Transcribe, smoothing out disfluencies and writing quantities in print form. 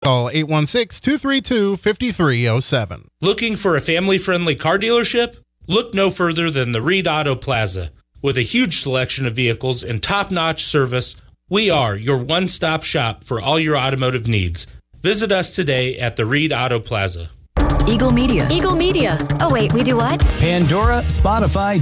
Call 816-232-5307. Looking for a family-friendly car dealership? Look no further than the Reed Auto Plaza. With a huge selection of vehicles and top-notch service, we are your one-stop shop for all your automotive needs. Visit us today at the Reed Auto Plaza. Eagle Media. Eagle Media. Oh, wait, we do what? Pandora, Spotify,